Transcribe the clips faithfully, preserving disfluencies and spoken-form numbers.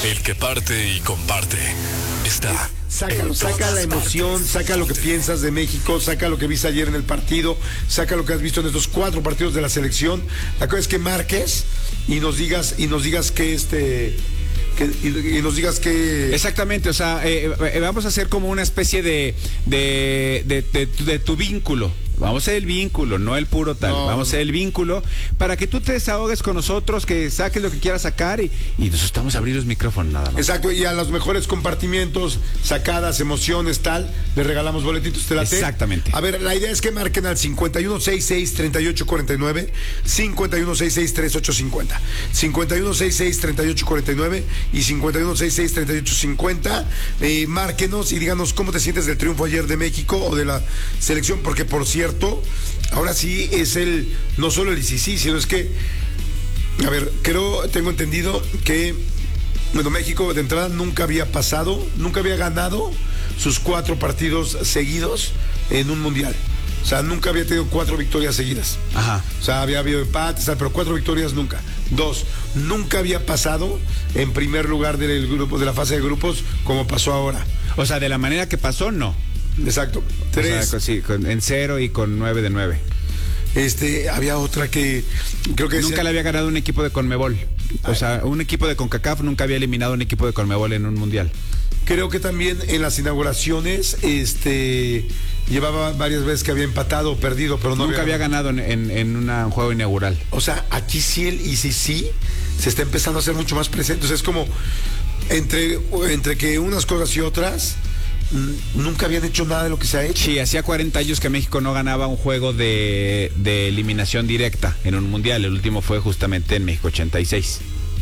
El que parte y comparte está. Sácalo, saca la emoción, saca lo que piensas de México, saca lo que viste ayer en el partido, saca lo que has visto en estos cuatro partidos de la selección. La cosa es que marques y nos digas, y nos digas que este. Que, y, y nos digas que... Exactamente, o sea, eh, eh, vamos a hacer como una especie de de, de, de, de, de tu vínculo. Vamos a hacer el vínculo, no el puro tal. No, vamos a hacer el vínculo para que tú te desahogues con nosotros, que saques lo que quieras sacar y, y nosotros estamos a abrir los micrófonos nada más. Exacto, y a los mejores compartimientos, sacadas, emociones, tal, les regalamos boletitos, ¿te late? Exactamente. A ver, la idea es que marquen al cincuenta y uno sesenta y seis, treinta y ocho cuarenta y nueve, cincuenta y uno sesenta y seis, treinta y ocho cincuenta, cincuenta y uno sesenta y seis, treinta y ocho cuarenta y nueve y cincuenta y uno sesenta y seis, treinta y ocho cincuenta. Eh, márquenos y díganos cómo te sientes del triunfo ayer de México o de la selección, porque por cierto, ahora sí es el, no solo el sí, sí, sino es que, a ver, creo, tengo entendido que, bueno, México de entrada nunca había pasado, nunca había ganado sus cuatro partidos seguidos en un mundial. O sea, nunca había tenido cuatro victorias seguidas. Ajá. O sea, había habido empates, pero cuatro victorias nunca. Dos, nunca había pasado en primer lugar del grupo, de la fase de grupos, como pasó ahora. O sea, de la manera que pasó, no. Exacto. Tres. O sea, sí, con, en cero y con nueve de nueve. Este, había otra que creo que nunca decía... le había ganado un equipo de CONMEBOL. O Ay. sea, un equipo de CONCACAF nunca había eliminado a un equipo de CONMEBOL en un mundial. Creo que también en las inauguraciones, este, llevaba varias veces que había empatado o perdido, pero no nunca había, había ganado en, en, en una, un juego inaugural. O sea, aquí sí el I C C se está empezando a hacer mucho más presente. O sea, es como entre, entre que unas cosas y otras, nunca habían hecho nada de lo que se ha hecho. Sí, hacía cuarenta años que México no ganaba un juego de, de eliminación directa en un mundial. El último fue justamente en México ochenta y seis.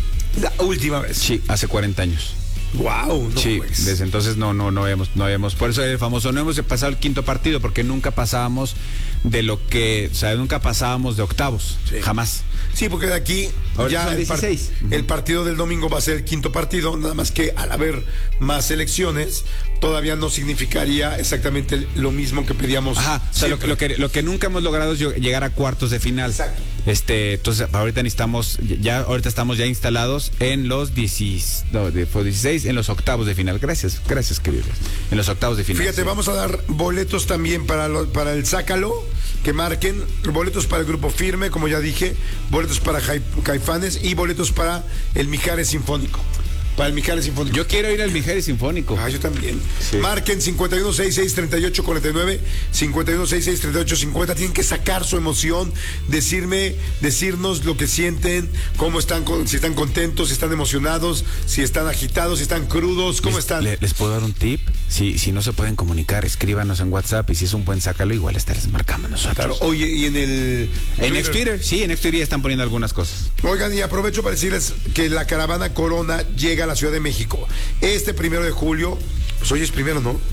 La última vez. Sí, hace cuarenta años. Wow, no, sí, pues. Desde entonces no, no, no habíamos, no habíamos, por eso es el famoso, no hemos pasado el quinto partido, porque nunca pasábamos de lo que, o sea, nunca pasábamos de octavos, sí. Jamás. Sí, porque de aquí ahora ya el, part uh-huh. el partido del domingo va a ser el quinto partido, nada más que al haber más selecciones, todavía no significaría exactamente lo mismo que pedíamos. Ajá, o sea, lo, lo, que, lo que nunca hemos logrado es llegar a cuartos de final. Exacto. Este, entonces ahorita necesitamos, ya ahorita estamos ya instalados en los dieciséis, no, de, fue dieciséis, en los octavos de final. Gracias, gracias, queridos. En los octavos de final. Fíjate, sí. Vamos a dar boletos también para, lo, para el Sácalo, que marquen, boletos para el Grupo Firme, como ya dije, boletos para Caifanes y boletos para el Mijares Sinfónico. Para el Mijares Sinfónico. Yo quiero ir al Mijares Sinfónico. Ah, yo también. Sí. Marquen cincuenta y uno sesenta y seis, treinta y ocho cuarenta y nueve, cincuenta y uno sesenta y seis, treinta y ocho cincuenta. Tienen que sacar su emoción, decirme, decirnos lo que sienten, cómo están, si están contentos, si están emocionados, si están agitados, si están crudos, cómo les, están. Le, ¿Les puedo dar un tip? Si, si no se pueden comunicar, escríbanos en WhatsApp y si es un buen Sácalo, igual estarles marcando nosotros. Claro, oye, y en el... En Twitter, Twitter sí, en Twitter ya están poniendo algunas cosas. Oigan, y aprovecho para decirles que la caravana Corona llega a la Ciudad de México este primero de julio. Pues hoy es primero, ¿no?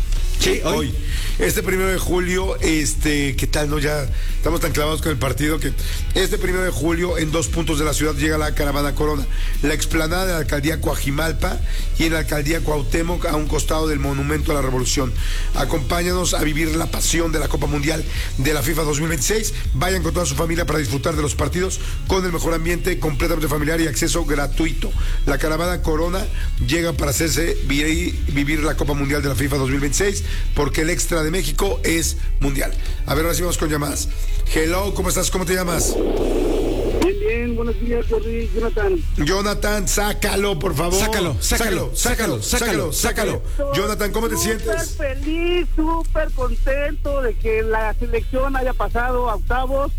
Sí, hoy. hoy. Este primero de julio, este, ¿qué tal, no? Ya estamos tan clavados con el partido que este primero de julio, en dos puntos de la ciudad, llega la caravana Corona. La explanada de la alcaldía Coajimalpa y en la alcaldía Cuauhtémoc, a un costado del Monumento a la Revolución. Acompáñanos a vivir la pasión de la Copa Mundial de la FIFA dos mil veintiséis. Vayan con toda su familia para disfrutar de los partidos con el mejor ambiente, completamente familiar y acceso gratuito. La caravana Corona llega para hacerse vivir la Copa Mundial de la FIFA dos mil veintiséis, porque el extra de México es mundial. A ver, ahora sí vamos con llamadas. Hello, ¿cómo estás? ¿Cómo te llamas? Bien, bien, buenos días, Jordi, Jonathan. Jonathan, sácalo, por favor. Sácalo, sácalo, sácalo, sácalo, sácalo. sácalo. Jonathan, ¿cómo te sientes? Súper feliz, súper contento de que la selección haya pasado a octavos,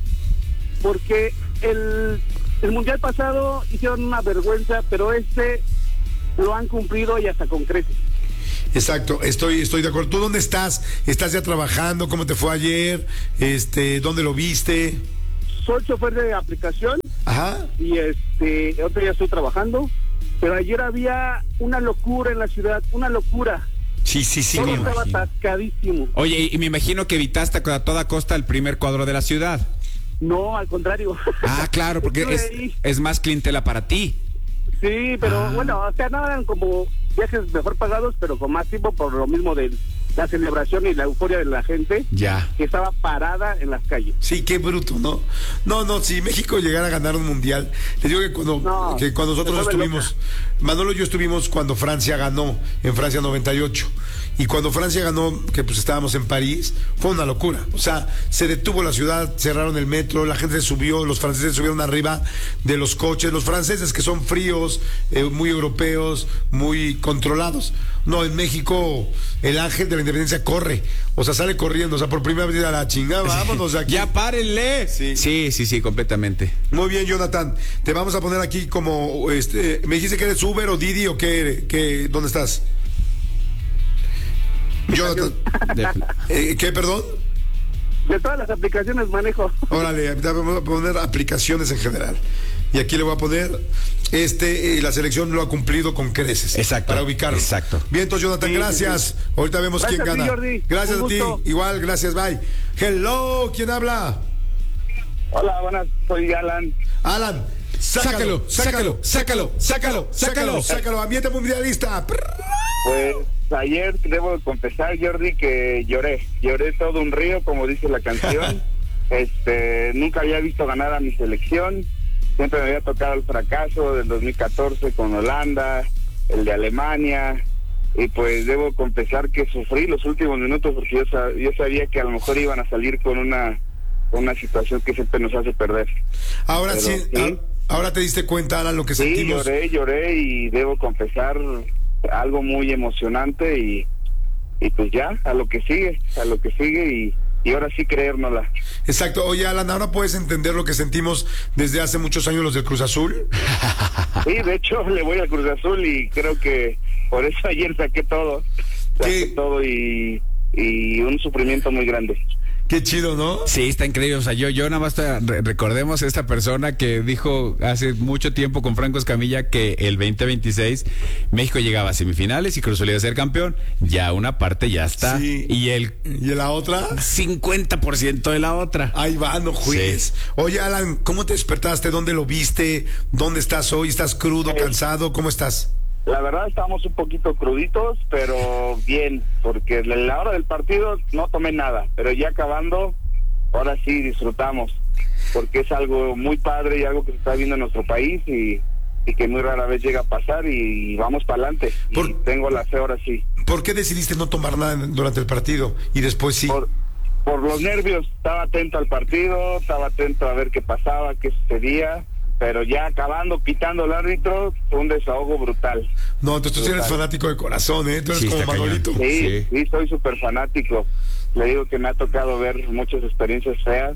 porque el, el mundial pasado hicieron una vergüenza, pero este lo han cumplido y hasta con creces. Exacto, estoy, estoy de acuerdo. ¿Tú dónde estás? ¿Estás ya trabajando? ¿Cómo te fue ayer? Este, ¿dónde lo viste? Soy chofer de aplicación. Ajá. Y este, otro día estoy trabajando, pero ayer había una locura en la ciudad, una locura. Sí, sí, sí. Todo estaba atascadísimo. Oye, y me imagino que evitaste a toda costa el primer cuadro de la ciudad. No, al contrario. Ah, claro, porque es, es más clientela para ti. Sí, pero ah. bueno, o sea, no eran como viajes mejor pagados, pero con más tiempo por lo mismo del, la celebración y la euforia de la gente Ya. que estaba parada en las calles. Sí, qué bruto, ¿no? No, no, si México llegara a ganar un mundial, les digo que cuando, No, que cuando nosotros se vuelve estuvimos, Manolo y yo estuvimos cuando Francia ganó, en Francia noventa y ocho, y cuando Francia ganó, que pues estábamos en París, fue una locura. O sea, se detuvo la ciudad, cerraron el metro, la gente se subió, los franceses subieron arriba de los coches, los franceses que son fríos, eh, muy europeos, muy controlados. No, en México el ángel de la independencia corre, o sea, sale corriendo, o sea, por primera vez a la chingada, vámonos de aquí. Ya párenle. Sí. sí, sí, sí, completamente. Muy bien, Jonathan, te vamos a poner aquí como, este, me dijiste que eres Uber o Didi o qué, qué ¿dónde estás? Jonathan, De- eh, ¿qué, perdón? De todas las aplicaciones manejo. Órale, te vamos a poner aplicaciones en general. Y aquí le voy a poner, este, eh, la selección lo ha cumplido con creces. Exacto, Para ubicarlo. exacto. Bien, entonces, Jonathan, Sí, gracias. sí, Ahorita vemos Gracias quién a ti, gana. Jordi. Gracias Un a ti. gusto. Igual, gracias, bye. Hello, ¿quién habla? Hola, buenas, soy Alan. Alan. Sácalo, sácalo, sácalo, sácalo, sácalo, sácalo, ambiente mundialista. Pues ayer debo confesar, Jordi, que lloré, lloré todo un río, como dice la canción. Este, nunca había visto ganar a mi selección, siempre me había tocado el fracaso del dos mil catorce con Holanda, el de Alemania, y pues debo confesar que sufrí los últimos minutos porque yo, sab- yo sabía que a lo mejor iban a salir con una, una situación que siempre nos hace perder. Ahora Pero, sí, sí. a- ahora te diste cuenta, Alan, lo que Sí, sentimos. lloré, lloré y debo confesar algo muy emocionante y, y pues ya, a lo que sigue, a lo que sigue y, y ahora sí creérnosla. Exacto. Oye, Alan, ahora puedes entender lo que sentimos desde hace muchos años los del Cruz Azul. Sí, de hecho le voy al Cruz Azul y creo que por eso ayer saqué todo, saqué ¿Qué? todo y, y un sufrimiento muy grande. Qué chido, ¿no? Sí, está increíble. O sea, yo, yo nada más te- re- recordemos esta persona que dijo hace mucho tiempo con Franco Escamilla que el veinte veintiséis México llegaba a semifinales y Cruz Azul iba a ser campeón. Ya una parte ya está. Sí. Y el ¿Y la otra? cincuenta por ciento de la otra. Ahí va, no juegues. Oye, Alan, ¿cómo te despertaste? ¿Dónde lo viste? ¿Dónde estás hoy? ¿Estás crudo, cansado? ¿Cómo estás? La verdad estábamos un poquito cruditos, pero bien, porque en la hora del partido no tomé nada, pero ya acabando, ahora sí disfrutamos, porque es algo muy padre y algo que se está viendo en nuestro país y, y que muy rara vez llega a pasar y, vamos para adelante. Por- Y tengo la fe ahora sí. ¿Por qué decidiste no tomar nada durante el partido y después sí? Por, por los nervios, estaba atento al partido, estaba atento a ver qué pasaba, qué sucedía, pero ya acabando, pitando el árbitro, fue un desahogo brutal. No, entonces tú sí eres Brutal. fanático de corazón, ¿eh? Tú eres Sí, como está cañón. Manolito. Sí, Sí. sí, soy súper fanático. Le digo que me ha tocado ver muchas experiencias feas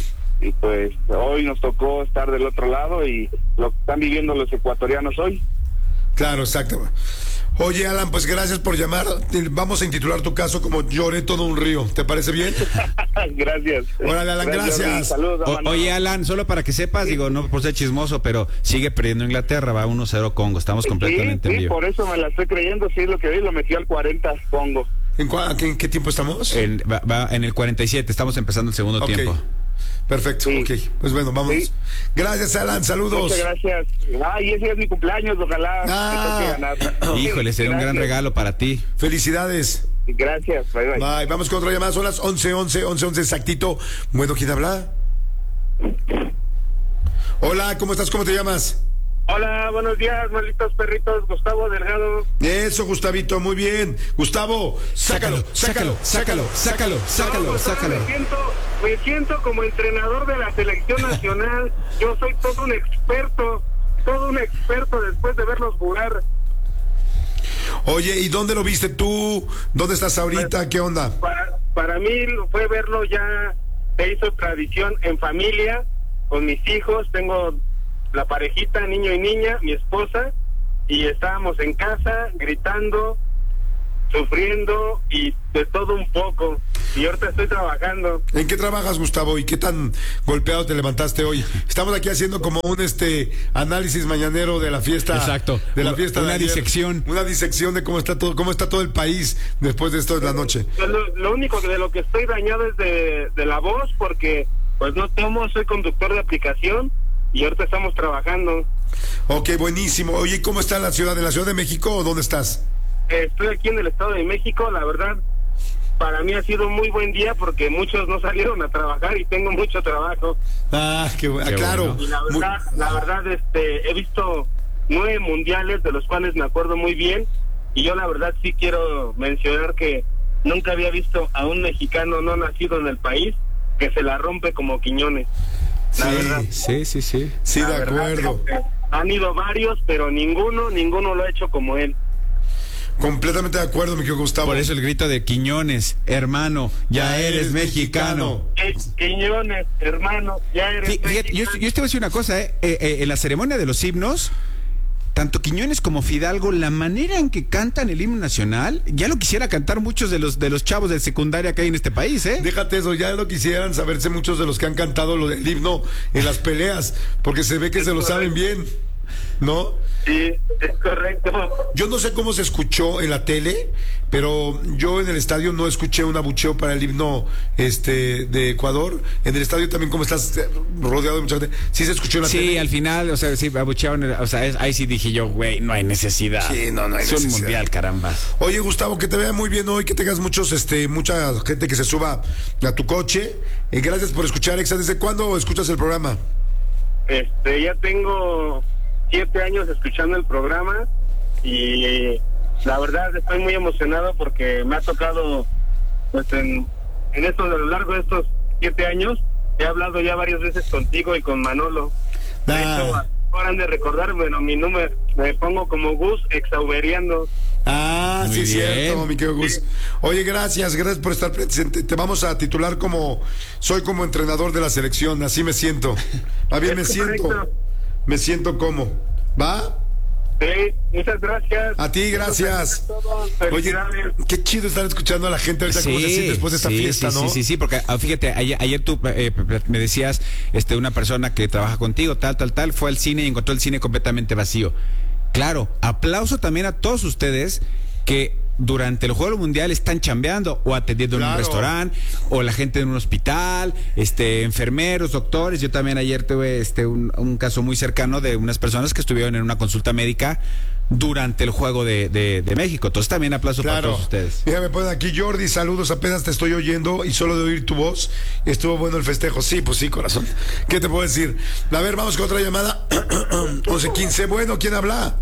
y pues hoy nos tocó estar del otro lado y lo que están viviendo los ecuatorianos hoy. Claro, exacto. Oye, Alan, pues gracias por llamar. Te- Vamos a intitular tu caso como Lloré todo un río. ¿Te parece bien? Gracias. Órale, Alan, gracias. Jordi. Saludos. O- Manolo. oye, Alan, solo para que sepas, digo, no por ser chismoso, pero sigue perdiendo Inglaterra, va uno cero Congo. Estamos completamente sí, en sí, vivo. por eso me la estoy creyendo, sí, lo que vi, lo metió al cuarenta, Congo. ¿En, cua- en qué tiempo estamos? En, va, va en el cuarenta y siete, estamos empezando el segundo Ok. tiempo. Perfecto, Sí. ok. Pues bueno, vamos. Sí. Gracias, Alan, saludos. Muchas gracias. Ay, ese es mi cumpleaños, ojalá Ah. me toque ganar. Híjole, sería un gran Gracias. regalo para ti. Felicidades. Gracias, bye bye. Bye. Vamos con otra llamada. Son las once, once, once, once exactito. Bueno, ¿quién habla? Hola, ¿cómo estás? ¿Cómo te llamas? Hola, buenos días, malditos perritos. Gustavo Delgado. Eso, Gustavito, muy bien. Gustavo, sácalo, sácalo, sácalo, sácalo, sácalo, No, Gustavo, sácalo. Me siento, me siento como entrenador de la selección nacional. Yo soy todo un experto, todo un experto después de verlos jugar. Oye, ¿y dónde lo viste tú? ¿Dónde estás ahorita? ¿Qué onda? Para, para mí fue verlo ya, se hizo tradición en familia, con mis hijos. Tengo la parejita, niño y niña, mi esposa, y estábamos en casa gritando, sufriendo y de todo un poco. Y ahorita estoy trabajando. ¿En qué trabajas, Gustavo? ¿Y qué tan golpeado te levantaste hoy? Estamos aquí haciendo como un este análisis mañanero de la fiesta. Exacto. De la Una- fiesta de una ayer. disección. Una disección de cómo está todo, cómo está todo el país después de esto de la noche. Pues Lo, lo único que de lo que estoy dañado es de, de la voz, porque pues no tomo, soy conductor de aplicación y ahorita estamos trabajando. Ok, buenísimo. Oye, ¿y ¿cómo está la ciudad? ¿En la Ciudad de México o dónde estás? Eh, estoy aquí en el Estado de México, la verdad, para mí ha sido un muy buen día porque muchos no salieron a trabajar y tengo mucho trabajo. Ah, qué bueno, Qué claro. bueno. Y la verdad, Muy- la verdad, este, he visto nueve mundiales de los cuales me acuerdo muy bien y yo la verdad sí quiero mencionar que nunca había visto a un mexicano no nacido en el país que se la rompe como Quiñones. La Sí, verdad. Sí, sí, sí. sí, La de verdad, acuerdo. creo que han ido varios, pero ninguno, ninguno lo ha hecho como él. Completamente de acuerdo, mi querido Gustavo. Por eso el grito de Quiñones, hermano, ya eres mexicano. Eh, Quiñones, hermano, ya eres Fí- Fíjate, yo, mexicano. yo te voy a decir una cosa, eh. Eh, eh, en la ceremonia de los himnos, tanto Quiñones como Fidalgo, la manera en que cantan el himno nacional, ya lo quisiera cantar muchos de los de los chavos de secundaria que hay en este país, ¿eh? Déjate eso, ya lo quisieran saberse muchos de los que han cantado lo del himno en las peleas, porque se ve que se lo saben bien, ¿no? Sí, es correcto. Yo no sé cómo se escuchó en la tele, pero yo en el estadio no escuché un abucheo para el himno este de Ecuador. En el estadio también, como estás eh, rodeado de mucha gente, sí se escuchó en la Sí, tele. al final, o sea, sí, abuchearon, o sea, es- ahí sí dije yo, güey, no hay necesidad. Sí, no, no hay Es un necesidad. mundial, caramba. Oye, Gustavo, que te vea muy bien hoy, que tengas muchos, este, mucha gente que se suba a tu coche. Eh, gracias por escuchar, Exa. ¿Desde cuándo escuchas el programa? Este, ya tengo siete años escuchando el programa y eh, la verdad estoy muy emocionado porque me ha tocado, pues en, en esto, a lo largo de estos siete años, he hablado ya varias veces contigo y con Manolo. De Ah. hecho, ahora han de recordar, bueno, mi número, me pongo como Gus Exauberiano. Ah, Muy sí, es bien. cierto, mi querido Gus. Oye, gracias, gracias por estar presente. Te vamos a titular como, soy como entrenador de la selección, así me siento. Ah, bien, me Es siento. correcto. Me siento como. ¿Va? Sí, muchas gracias. A ti, gracias. Oye, Felicidades. qué chido estar escuchando a la gente ahorita cómo se siente después de esta sí, fiesta, sí, ¿no? Sí, sí, sí, porque ah, fíjate, ayer, ayer tú eh, me decías, este, una persona que trabaja contigo, tal, tal, tal, fue al cine y encontró el cine completamente vacío. Claro, aplauso también a todos ustedes que durante el Juego Mundial están chambeando o atendiendo en un Claro. restaurante o la gente en un hospital, este, enfermeros, doctores. Yo también ayer tuve este un, un caso muy cercano de unas personas que estuvieron en una consulta médica durante el Juego de, de, de México. Entonces también aplauso para todos ustedes. Mira, me ponen aquí, Jordi, saludos, apenas te estoy oyendo y solo de oír tu voz estuvo bueno el festejo. Sí, pues sí, corazón. ¿Qué te puedo decir? A ver, vamos con otra llamada. once quince, bueno, ¿quién habla?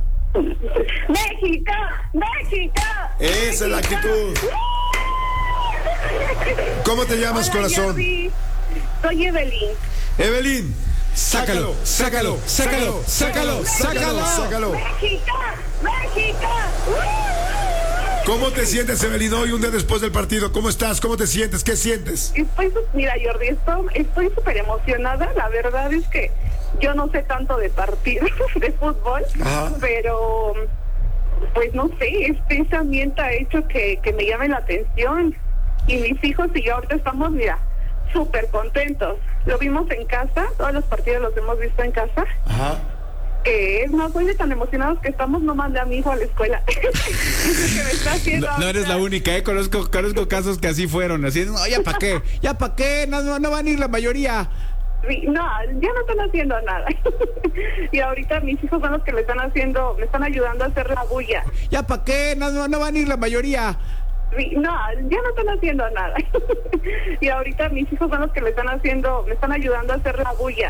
México, México. Esa es la actitud. ¿Cómo te llamas, Hola, corazón? Jordi. Soy Evelyn. Evelyn, sácalo, sácalo, sácalo, sácalo, sácalo, sácalo. México, México. ¿Cómo te sientes, Evelyn, hoy, un día después del partido? ¿Cómo estás? ¿Cómo te sientes? ¿Qué sientes? Estoy, su- mira, Jordi, estoy estoy súper emocionada. La verdad es que yo no sé tanto de partidos de fútbol, Ajá. pero pues no sé, este ese ambiente ha hecho que, que me llame la atención. Y mis hijos y yo ahorita estamos, mira, súper contentos. Lo vimos en casa, todos los partidos los hemos visto en casa. Ajá. Que es más, oye, tan emocionados que estamos, no mandé a mi hijo a la escuela. Dice que me está haciendo No, no eres la ahorita. única, ¿eh? Conozco, conozco casos que así fueron. Así, no, ya para qué, ya para qué, no, no, no van a ir la mayoría. Sí, no, ya no están haciendo nada. Y ahorita mis hijos son los que le están haciendo, me están ayudando a hacer la bulla. Ya para qué, no, no, no van a ir la mayoría. Sí, no, ya no están haciendo nada. Y ahorita mis hijos son los que le están haciendo, me están ayudando a hacer la bulla.